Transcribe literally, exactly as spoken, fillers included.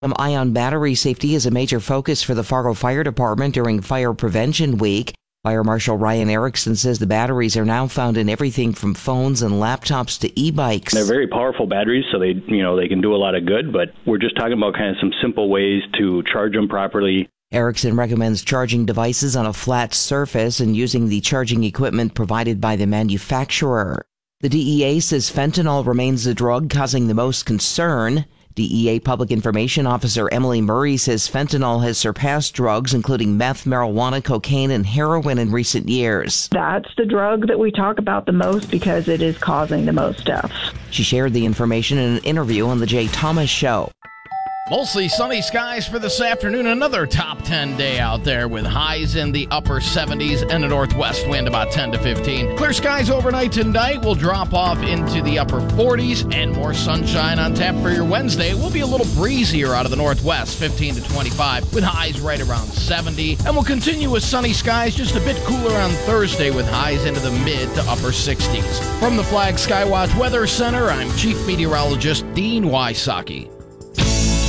Lithium-ion battery safety is a major focus for the Fargo Fire Department during Fire Prevention Week. Fire Marshal Ryan Erickson says the batteries are now found in everything from phones and laptops to e-bikes. They're very powerful batteries, so they, you know, they can do a lot of good, but we're just talking about kind of some simple ways to charge them properly. Erickson recommends charging devices on a flat surface and using the charging equipment provided by the manufacturer. The D E A says fentanyl remains the drug causing the most concern. D E A Public Information Officer Emily Murray says fentanyl has surpassed drugs including meth, marijuana, cocaine, and heroin in recent years. That's the drug that we talk about the most because it is causing the most deaths. She shared the information in an interview on The Jay Thomas Show. Mostly sunny skies for this afternoon. Another top ten day out there with highs in the upper seventies and a northwest wind about ten to fifteen. Clear skies overnight tonight will drop off into the upper forties and more sunshine on tap for your Wednesday. It will be a little breezier out of the northwest, fifteen to twenty-five, with highs right around seventy. And we'll continue with sunny skies, just a bit cooler on Thursday with highs into the mid to upper sixties. From the Flag Skywatch Weather Center, I'm Chief Meteorologist Dean Wysocki.